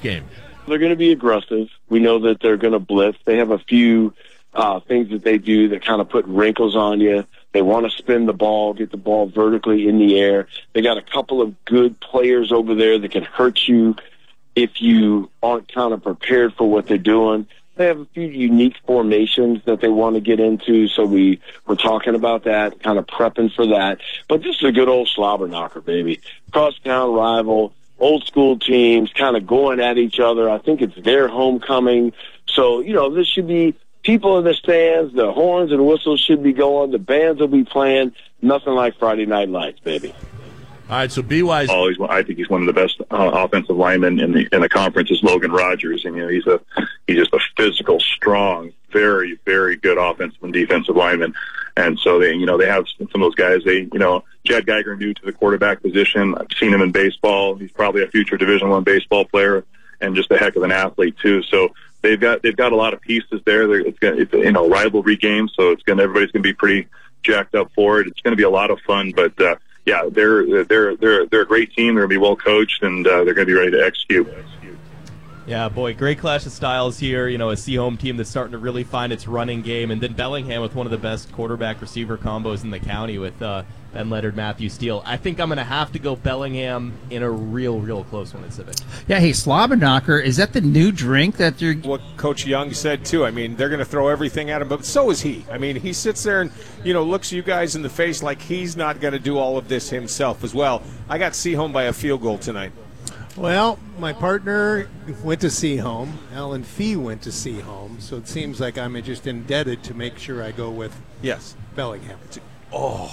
game? They're going to be aggressive. We know that they're going to blitz. They have a few things that they do that kind of put wrinkles on you. They want to spin the ball, get the ball vertically in the air. They got a couple of good players over there that can hurt you if you aren't kind of prepared for what they're doing. They have a few unique formations that they want to get into, so we're talking about that, kind of prepping for that. But this is a good old slobber knocker, baby. Crosstown rival, old school teams kind of going at each other. I think it's their homecoming. So, this should be people in the stands. The horns and whistles should be going. The bands will be playing. Nothing like Friday Night Lights, baby. All right, so B.Y.'s... I think he's one of the best offensive linemen in the conference is Logan Rogers. And, he's just a physical, strong, very, very good offensive and defensive lineman. And so they have some of those guys. Chad Geiger new to the quarterback position. I've seen him in baseball. He's probably a future Division I baseball player and just a heck of an athlete too. So they've got a lot of pieces there. It's a rivalry game, so everybody's gonna be pretty jacked up for it. It's gonna be a lot of fun, but yeah, they're a great team. They're gonna be well coached, and they're gonna be ready to execute. Yeah, boy, great clash of styles here. A Seaholm team that's starting to really find its running game, and then Bellingham with one of the best quarterback-receiver combos in the county with Ben Leonard, Matthew Steele. I think I'm going to have to go Bellingham in a real close one at Civic. Yeah, hey, Slobberknocker, is that the new drink that they're... What Coach Young said, too. I mean, they're going to throw everything at him, but so is he. I mean, he sits there and, looks you guys in the face like he's not going to do all of this himself as well. I got Seaholm by a field goal tonight. Well, my partner went to Seaholm. Alan Fee went to Seaholm, so it seems like I'm just indebted to make sure I go with Bellingham. Wow.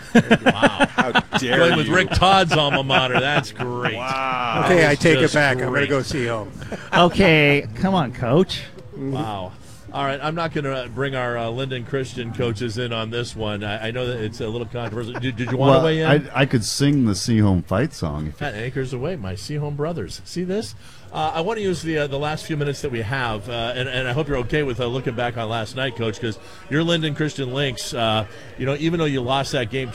How dare you. Going with Rick Todd's alma mater. That's great. Wow. Okay, I take it back. Great. I'm going to go Seaholm. Okay, come on, Coach. Wow. All right, I'm not going to bring our Linden Christian coaches in on this one. I know that it's a little controversial. Did you want to weigh in? I could sing the Seaholm fight song. That anchors away, my Seaholm brothers. See this? I want to use the last few minutes that we have, and I hope you're okay with looking back on last night, Coach, because your Linden Christian Lynx, even though you lost that game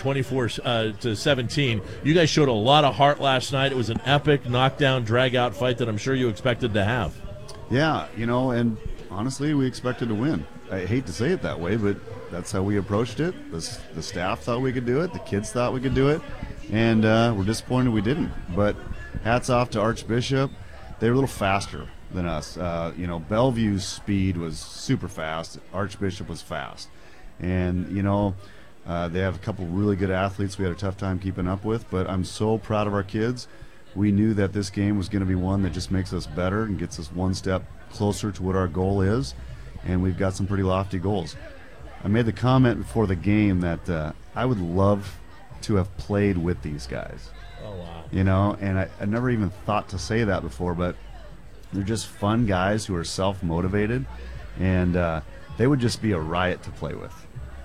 24-17, you guys showed a lot of heart last night. It was an epic knockdown, drag-out fight that I'm sure you expected to have. Yeah, and honestly, we expected to win. I hate to say it that way, but that's how we approached it. The staff thought we could do it. The kids thought we could do it. And we're disappointed we didn't. But hats off to Archbishop. They were a little faster than us. Bellevue's speed was super fast. Archbishop was fast. And, they have a couple really good athletes we had a tough time keeping up with. But I'm so proud of our kids. We knew that this game was going to be one that just makes us better and gets us one step closer to what our goal is, and we've got some pretty lofty goals. I made the comment before the game that I would love to have played with these guys. Oh, wow. And I never even thought to say that before, but they're just fun guys who are self-motivated, and they would just be a riot to play with.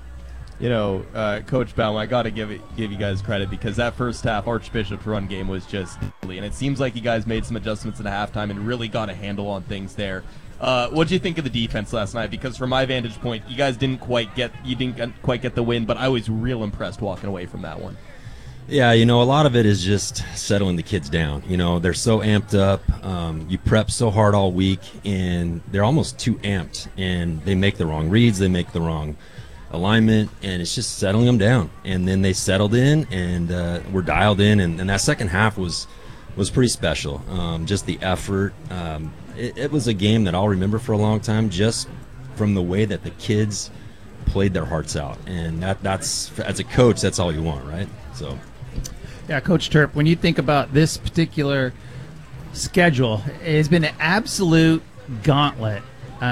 Coach Baum, I got to give you guys credit because that first half Archbishop's run game was just deadly, and it seems like you guys made some adjustments at halftime and really got a handle on things there. What did you think of the defense last night? Because from my vantage point, you guys didn't quite get the win, but I was real impressed walking away from that one. Yeah, a lot of it is just settling the kids down. They're so amped up. You prep so hard all week, and they're almost too amped, and they make the wrong reads, they make the wrong alignment, and it's just settling them down. And then they settled in, and we're dialed in, and that second half was pretty special. Just the effort. It was a game that I'll remember for a long time, just from the way that the kids played their hearts out. And that's as a coach, that's all you want, right? So. Yeah, Coach Terp, when you think about this particular schedule, it's been an absolute gauntlet.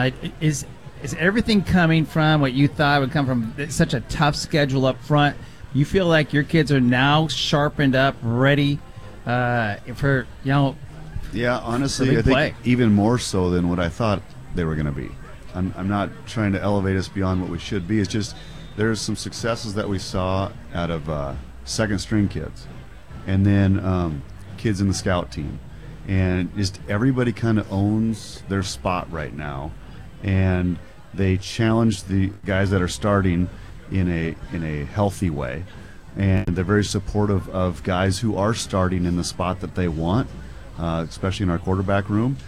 Is everything coming from what you thought would come from such a tough schedule up front? You feel like your kids are now sharpened up, ready for, Yeah, honestly, I think even more so than what I thought they were going to be. I'm not trying to elevate us beyond what we should be. It's just there's some successes that we saw out of second-string kids and then kids in the scout team. And just everybody kind of owns their spot right now. And they challenge the guys that are starting in a healthy way, and they're very supportive of guys who are starting in the spot that they want, especially in our quarterback room.